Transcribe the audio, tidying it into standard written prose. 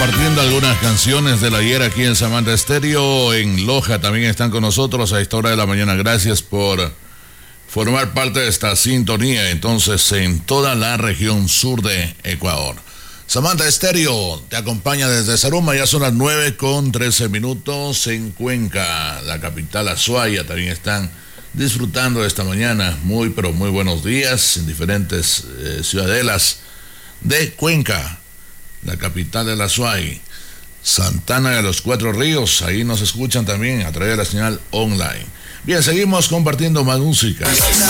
compartiendo algunas canciones del ayer aquí en Samantha Estéreo. En Loja también están con nosotros a esta hora de la mañana. Gracias por formar parte de esta sintonía. Entonces, en toda la región sur de Ecuador. Samantha Estéreo te acompaña desde Zaruma. Ya son las 9:13 en Cuenca, la capital Azuaya. También están disfrutando de esta mañana. Muy, pero muy buenos días en diferentes ciudadelas de Cuenca, la capital del Azuay. Santana de los Cuatro Ríos, ahí nos escuchan también a través de la señal online. Bien, seguimos compartiendo más música.